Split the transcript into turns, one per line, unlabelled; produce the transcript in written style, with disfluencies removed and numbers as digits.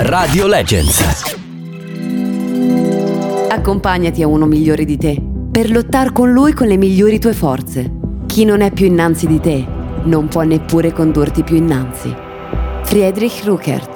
Radio Legends.
Accompagnati a uno migliore di te, per lottare con lui con le migliori tue forze. Chi non è più innanzi di te, non può neppure condurti più innanzi. Friedrich Ruckert.